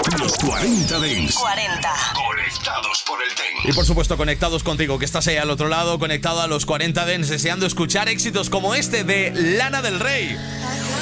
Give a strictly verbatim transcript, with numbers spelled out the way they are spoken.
Los cuarenta Dance. cuarenta. Conectados por el Dance. Y por supuesto conectados contigo, que estás ahí al otro lado, conectado a los cuarenta Dance, deseando escuchar éxitos como este de Lana del Rey.